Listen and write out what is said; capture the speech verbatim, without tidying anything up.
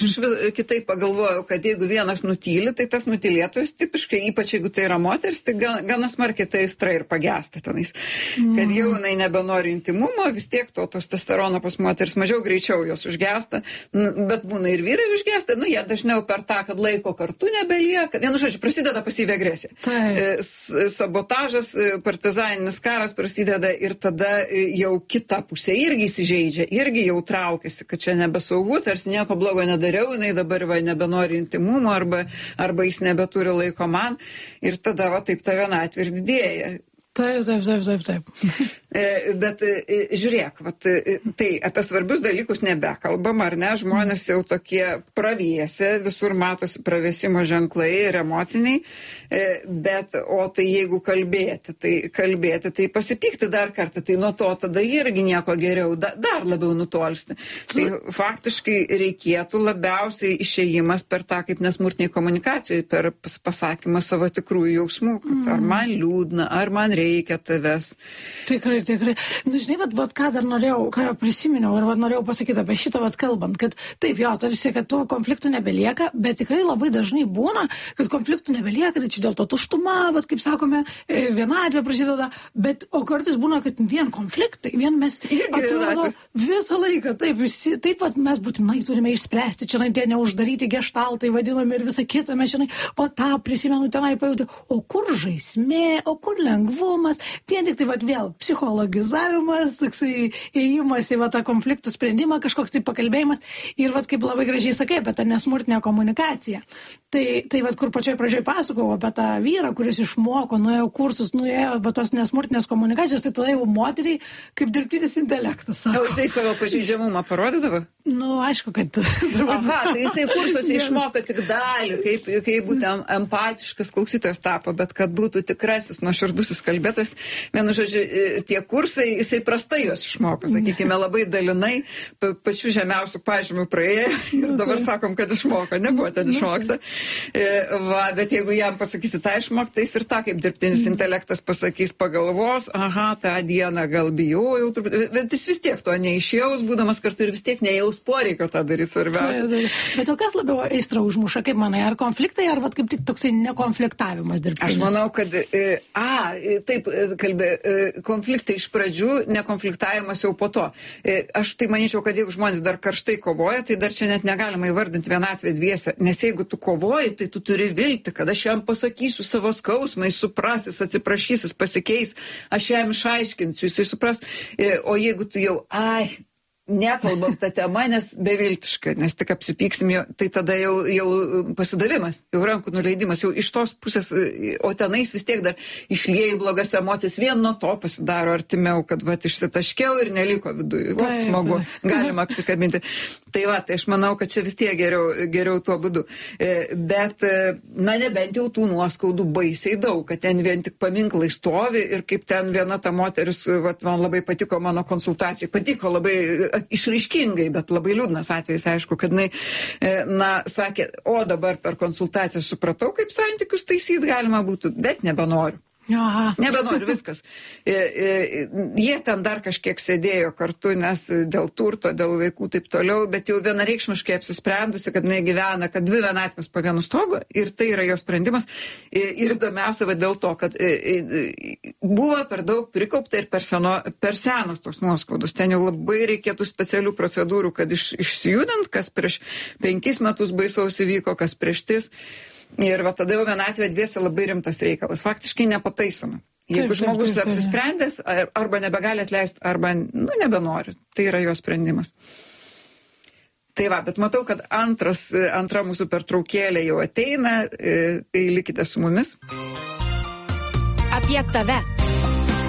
Aš kitaip pagalvojau, kad jeigu vienas nutyli, tai tas nutylėtojas tipiškai, ypač jeigu tai yra moteris, tai gana, gana smarkiai tai aistra ir pagesta tenais. Mm. Kad jau jinai nebenori intimumo, vis tiek to testosterono pas moteris mažiau, greičiau jos užgesta, bet būna ir vyrai užgesta, nu jie dažniau per tą, kad laiko kartu nebelieka. Vienu žodžiu, prasideda pasyvi agresija. Tai. Sabotažas, partizaninis karas prasideda ir tada jau kita pusė irgi įsižeidžia, irgi jau traukiasi, kad čia nebesaugu, tarsi nieko blogo nedariau. Jinai dabar va nebenori intimumo arba, arba jis nebeturi laiko man ir tada va taip ta vienatvė ir didėja. Taip, taip, taip, taip, taip. Bet žiūrėk, vat, tai apie svarbius dalykus nebekalbam, ar ne? Žmonės jau tokie pravėsė, visur matosi pravėsimo ženklai ir emociniai, bet, o tai jeigu kalbėti, tai kalbėti, tai pasipykti dar kartą, tai nuo to tada irgi nieko geriau, da, dar labiau nutolsti. Tai faktiškai reikėtų labiausiai išėjimas per tą kaip nesmurtiniai komunikacijai, per pasakymą savo tikrųjų jausmų, kad ar man liūdna, ar man reikia tavęs. Tikrai, tikrai. Nu, žinai, vat, vat, ką dar norėjau, ką prisiminiau ir vat, norėjau pasakyti apie šitą, vat, kalbant, kad taip, jo, tarsi, kad tų konfliktų nebelieka, bet tikrai labai dažnai būna, kad konfliktų nebelieka, tai čia dėl to tuštuma, vat, kaip sakome, vienatvė prasideda, bet o kartais būna, kad vien konfliktai, vien mes irgi atrodo visą laiką, taip, visi, taip pat mes būtinai turime išspręsti, čia tie neuždaryti geštaltai vadinami ir visą kitą, mes čia, o tą prisimenu tenai pajūti, o kur žaismė, o kur lengvu, vien tik tai vat, vėl psichologizavimas, toksai įėjimas į va, tą konfliktų sprendimą, kažkoks tai pakalbėjimas ir vat, kaip labai gražiai sakai apie tą nesmurtinę komunikaciją. Tai, tai vat, kur pačioj pradžioj pasakojau apie tą vyrą, kuris išmoko, nuėjo kursus, nuėjo va, tos nesmurtinės komunikacijos, tai tada jau moteriai kaip dirbtinis intelektas. O jisai savo pažeidžiamumą parodydavo? Nu, aišku, kad... Aha, tai jisai kursuose išmoko tik dalį, kaip, kaip būti empatiškas klausytojas tapo, bet kad būtų tikrasis nuoširdusis kalbėtojas, vienu žodžiu, tie kursai, jisai prastai juos išmoko, sakykime, labai dalinai, pa, pačių žemiausių pažymių praėjo ir dabar sakom, kad išmoko, nebuvo ten išmokta. Va, bet jeigu jam pasakysi tą išmokta, tai jis ir tą kaip dirbtinis intelektas pasakys, pagalvos, aha, tą dieną gal bijojau, bet jis vis tiek to neišjaus, būdamas kartu ir vis tiek nejaus poreikio tą daryti svarbiausia. Bet o kas labiau aistrą užmuša, kaip manai, ar konfliktai, ar vat, kaip tik toksai nekonfliktavimas dirbtinis? Aš manau, kad, a, taip, kalbė, konfliktai iš pradžių, nekonfliktavimas jau po to. Aš tai manyčiau, kad jeigu žmonės dar karštai kovoja, tai dar čia net negalima įvardinti vienatvę dviese, nes jeigu tu kovoji, tai tu turi vilti, kad aš jam pasakysiu savo skausmą, jis suprasis, atsiprašysis, pasikeis, aš jam išaiškinsiu, jisai supras, o jeigu tu jau, ai, nekalbam tą temą, nes beviltiška, nes tik apsipyksim, jo, tai tada jau, jau pasidavimas, jau rankų nuleidimas, jau iš tos pusės, o tenais vis tiek dar išlieji blogas emocijas, vien nuo to pasidaro artimiau, kad vat išsitaškiau ir neliko viduje, vat smagu, galima apsikabinti. Tai va, tai aš manau, kad čia vis tiek geriau, geriau tuo būdu. Bet, na, nebent jau tų nuoskaudų baisiai daug, kad ten vien tik paminklai stovi ir kaip ten viena ta moteris, vat man labai patiko mano konsultacijai, patiko labai išraiškingai, bet labai liūdnas atvejis, aišku, kad jinai, na, sakė, o dabar per konsultaciją supratau, kaip santykius taisyti galima būtų, bet nebenoriu. Aha. Nebenoriu, viskas. Jie ten dar kažkiek sėdėjo kartu, nes dėl turto, dėl vaikų taip toliau, bet jau vienareikšmiškai apsisprendusi, kad jinai gyvena, kad dvi vienatvės po vienu stogu ir tai yra jos sprendimas. Ir įdomiausia va dėl to, kad buvo per daug prikaupta ir per, seno, per senos tos nuoskaudos. Ten jau labai reikėtų specialių procedūrų, kad iš, išsijudint, kas prieš penkis metus baisaus įvyko, kas prieš tris. Ir va tada jau vienatvė dviese labai rimtas reikalas, faktiškai nepataisoma. Jeigu taip, žmogus taip, taip, apsisprendęs, arba nebegali atleisti, arba nu, nebenori, tai yra jo sprendimas. Tai va, bet matau, kad antras, antra mūsų pertraukėlė jau ateina, tai likite su mumis. Apie tave.